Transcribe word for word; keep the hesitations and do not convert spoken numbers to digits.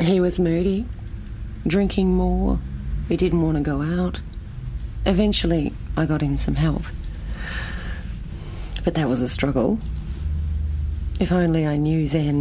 He was moody, drinking more. He didn't want to go out. Eventually, I got him some help. But that was a struggle. If only I knew then